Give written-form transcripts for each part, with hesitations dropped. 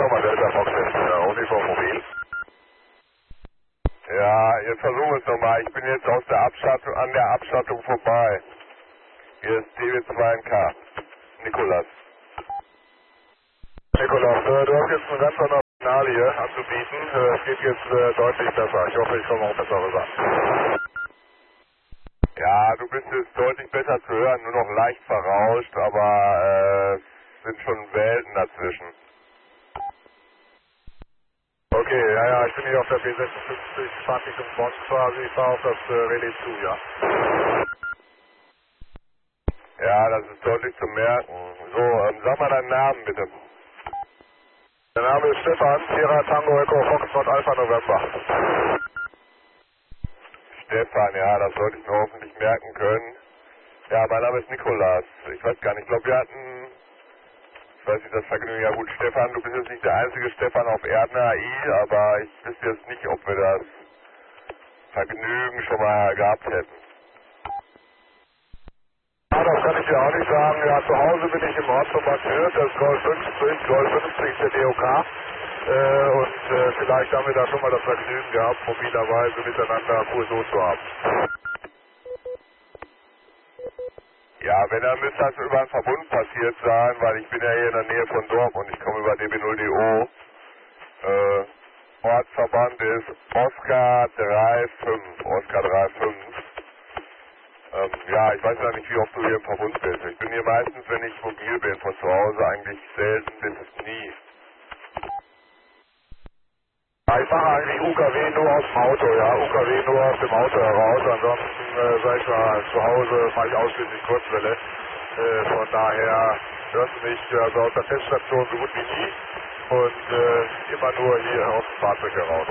Firma Delta Fox Uniformmobil. Ja, jetzt versuchen wir es nochmal. Ich bin jetzt aus der Abschattung, an der Abschattung vorbei. Hier ist DW2NK. Nikolas. Nikolas, du hast jetzt eine ganz andere Signal hier anzubieten. Es geht jetzt deutlich besser. Ich hoffe, ich komme auch besser rüber. Ja, du bist jetzt deutlich besser zu hören, nur noch leicht verrauscht, aber es sind schon Welten dazwischen. Okay, ja, ich bin hier auf der B56, fahre Richtung Bonn quasi, ich fahre auf das Relais zu, ja. Ja, das ist deutlich zu merken. So, sag mal deinen Namen bitte. Der Name ist Stefan, Sierra Tango Echo Foxtrot Alpha November. Stefan, ja, das sollte ich mir hoffentlich merken können. Ja, mein Name ist Nikolas. Ich weiß gar nicht, ich glaube wir hatten, ich weiß nicht, das Vergnügen, ja gut, Stefan, du bist jetzt nicht der einzige Stefan auf Erden AI, aber ich wüsste jetzt nicht, ob wir das Vergnügen schon mal gehabt hätten. Ja, das kann ich dir auch nicht sagen. Ja, zu Hause bin ich im Ort von Bad Hürth, das ist Golf 50, Golf 50 der DOK. Und vielleicht haben wir da schon mal das Vergnügen gehabt, mobilerweise miteinander QSO zu haben. Ja, wenn, dann müsste das über einen Verbund passiert sein, weil ich bin ja hier in der Nähe von Dortmund, ich komme über DB0DO. Ortsverband ist Oscar 35, Oscar 35. Ja, ich weiß ja nicht, wie oft du hier im Verbund bist. Ich bin hier meistens, wenn ich mobil bin, von zu Hause eigentlich selten bis nie. Ja, ich mache eigentlich UKW nur aus dem Auto, ja, UKW nur aus dem Auto heraus, ansonsten, sag ich mal, zu Hause mache ich ausschließlich Kurzwelle. Von daher hörst du mich also aus der Teststation so gut wie nie und immer nur hier aus dem Fahrzeug heraus.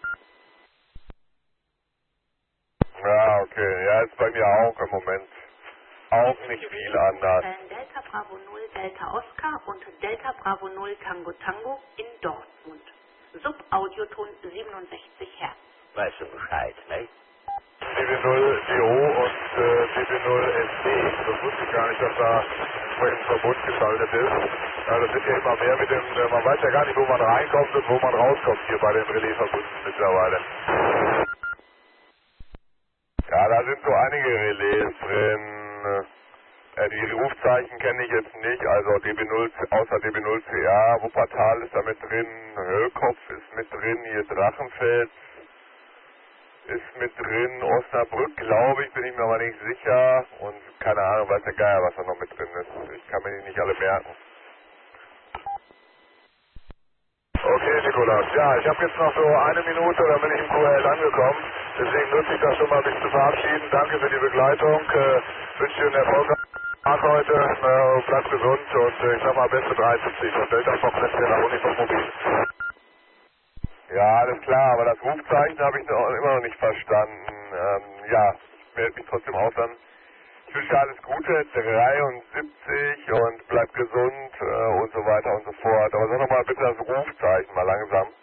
Ja, okay. Ja, ist bei mir auch im Moment auch nicht viel anders. Delta Bravo 0 Delta Oscar und Delta Bravo 0 Tango Tango in Dortmund. Subaudioton 67 Hertz. Weißt du Bescheid, ne? DB0DO und DB0SD. Das wusste ich gar nicht, dass da entsprechend Verbund geschaltet ist. Ja, das sind ja immer mehr mit dem, man weiß ja gar nicht, wo man reinkommt und wo man rauskommt hier bei den Relaisverbunden mittlerweile. Ja, da sind so einige Relais drin. Die Rufzeichen kenne ich jetzt nicht, also DB0, außer DB0CA, Wuppertal ist da mit drin, Höllkopf ist mit drin, hier Drachenfels ist mit drin, Osnabrück glaube ich, bin ich mir aber nicht sicher und keine Ahnung, weiß der Geier, was da noch mit drin ist. Ich kann mir die nicht alle merken. Okay, Nikolas. Ja, ich habe jetzt noch so eine Minute, dann bin ich im QL angekommen. Deswegen nutze ich das schon mal, mich zu verabschieden. Danke für die Begleitung. Wünsche dir einen erfolgreichen Tag heute. Bleib gesund und ich sag mal beste 73 von Delta Fox Sierra Uniformmobil. Ja, alles klar, aber das Rufzeichen habe ich immer noch nicht verstanden. Ja, ich melde mich trotzdem aus dann. Ich wünsche dir alles Gute, 73 und bleib gesund und so weiter und so fort. Aber sag nochmal bitte das Rufzeichen mal langsam.